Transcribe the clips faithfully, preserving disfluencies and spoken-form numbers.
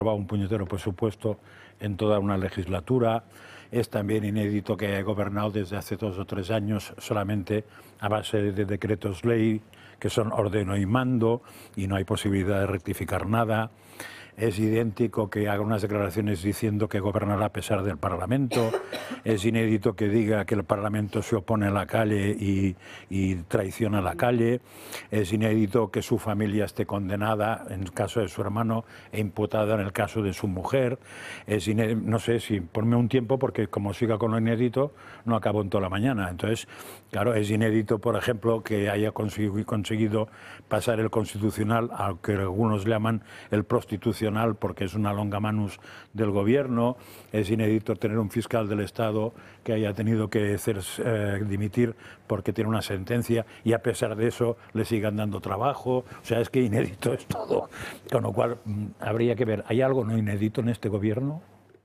un puñetero presupuesto en toda una legislatura. Es también inédito que haya gobernado desde hace dos o tres años solamente a base de decretos ley, que son ordeno y mando, y no hay posibilidad de rectificar nada. Es idéntico que haga unas declaraciones diciendo que gobernará a pesar del Parlamento. Es inédito que diga que el Parlamento se opone a la calle y, y traiciona a la calle. Es inédito que su familia esté condenada en el caso de su hermano e imputada en el caso de su mujer. Es inédito, no sé si ponme un tiempo porque como siga con lo inédito no acabo en toda la mañana. Entonces, claro, es inédito, por ejemplo, que haya conseguido pasar el Constitucional, al que algunos llaman el prostitucional, porque es una longa manus del gobierno. Es inédito tener un fiscal del Estado que haya tenido que hacer, eh, dimitir porque tiene una sentencia y a pesar de eso le sigan dando trabajo. O sea, es que inédito es todo. Con lo cual, mmm, habría que ver, ¿hay algo no inédito en este gobierno?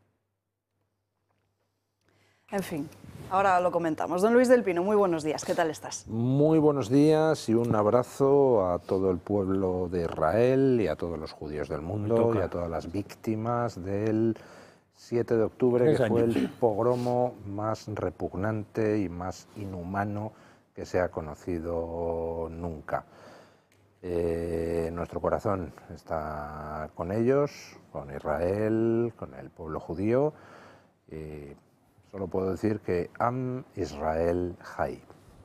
En fin, ahora lo comentamos. Don Luis del Pino, muy buenos días, ¿qué tal estás? Muy buenos días y un abrazo a todo el pueblo de Israel y a todos los judíos del mundo y a todas las víctimas del siete de octubre, que fue el pogromo más repugnante y más inhumano que se ha conocido nunca. Eh, nuestro corazón está con ellos, con Israel, con el pueblo judío. Eh, Solo puedo decir que Am Israel Hay.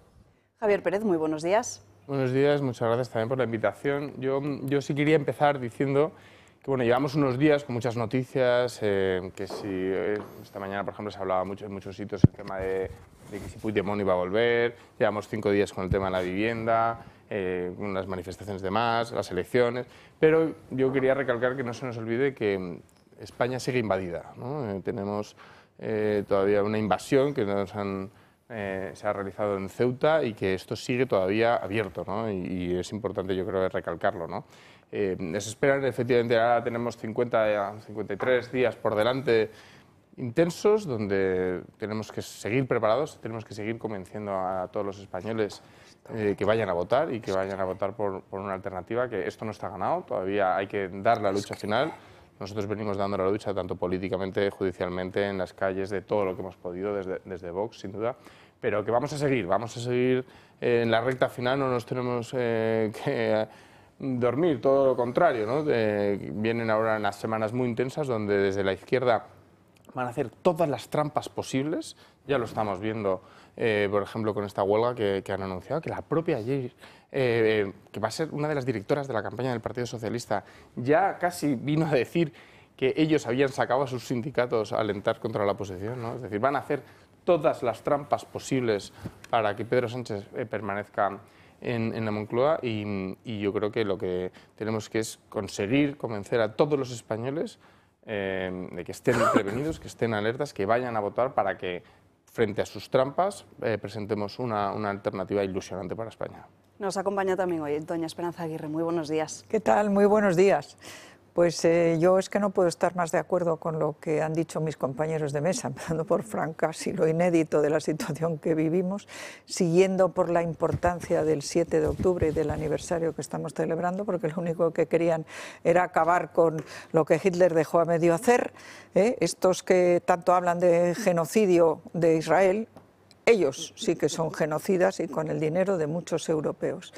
Javier Pérez, muy buenos días. Buenos días, muchas gracias también por la invitación. Yo, yo sí quería empezar diciendo que bueno, llevamos unos días con muchas noticias, eh, que si eh, esta mañana, por ejemplo, se hablaba mucho en muchos sitios el tema de, de que si Puigdemont iba a volver, llevamos cinco días con el tema de la vivienda, eh, unas manifestaciones de más, las elecciones, pero yo quería recalcar que no se nos olvide que España sigue invadida, ¿no? Eh, tenemos Eh, todavía una invasión que nos han, eh, se ha realizado en Ceuta y que esto sigue todavía abierto, ¿no? y, y es importante, yo creo, recalcarlo, ¿no? Eh, se esperan, efectivamente, ahora tenemos cincuenta, cincuenta y tres días por delante intensos donde tenemos que seguir preparados, tenemos que seguir convenciendo a todos los españoles eh, que vayan a votar y que vayan a votar por, por una alternativa, que esto no está ganado, todavía hay que dar la lucha final. Nosotros venimos dando la lucha tanto políticamente, judicialmente, en las calles, de todo lo que hemos podido desde, desde Vox, sin duda, pero que vamos a seguir, vamos a seguir eh, en la recta final, no nos tenemos eh, que dormir, todo lo contrario, ¿no? De, vienen ahora unas semanas muy intensas donde desde la izquierda van a hacer todas las trampas posibles, ya lo estamos viendo, eh, por ejemplo, con esta huelga que, que han anunciado, que la propia ayer, eh, que va a ser una de las directoras de la campaña del Partido Socialista, ya casi vino a decir que ellos habían sacado a sus sindicatos a alentar contra la oposición, ¿no? Es decir, van a hacer todas las trampas posibles para que Pedro Sánchez eh, permanezca en, en la Moncloa y, y yo creo que lo que tenemos que es conseguir convencer a todos los españoles eh, de que estén prevenidos, que estén alertas, que vayan a votar para que frente a sus trampas eh, presentemos una, una alternativa ilusionante para España. Nos acompaña también hoy doña Esperanza Aguirre. Muy buenos días. ¿Qué tal? Muy buenos días. Pues eh, yo es que no puedo estar más de acuerdo con lo que han dicho mis compañeros de mesa, empezando por Fran, casi lo inédito de la situación que vivimos, siguiendo por la importancia del siete de octubre y del aniversario que estamos celebrando, porque lo único que querían era acabar con lo que Hitler dejó a medio hacer, ¿eh? Estos que tanto hablan de genocidio de Israel, ellos sí que son genocidas y con el dinero de muchos europeos.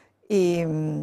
Y,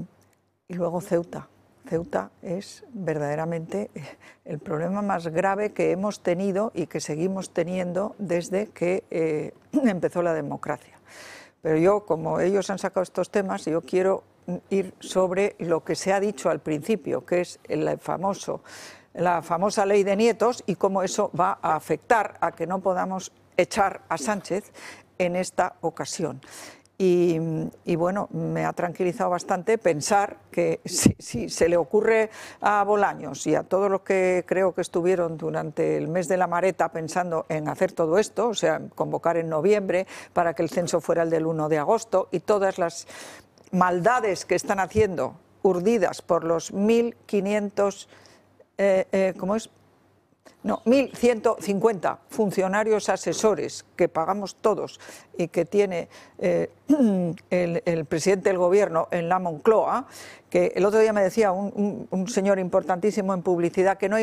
y luego Ceuta. Ceuta es verdaderamente el problema más grave que hemos tenido y que seguimos teniendo desde que eh, empezó la democracia. Pero yo, como ellos han sacado estos temas, yo quiero ir sobre lo que se ha dicho al principio, que es el famoso, la famosa ley de nietos y cómo eso va a afectar a que no podamos echar a Sánchez en esta ocasión. Y, y bueno, me ha tranquilizado bastante pensar que si, si se le ocurre a Bolaños y a todos los que creo que estuvieron durante el mes de la Mareta pensando en hacer todo esto, o sea, convocar en noviembre para que el censo fuera el del uno de agosto y todas las maldades que están haciendo urdidas por los mil quinientos, eh, eh, ¿cómo es? No, mil ciento cincuenta funcionarios asesores que pagamos todos y que tiene eh, el, el presidente del gobierno en la Moncloa, que el otro día me decía un, un, un señor importantísimo en publicidad que no hay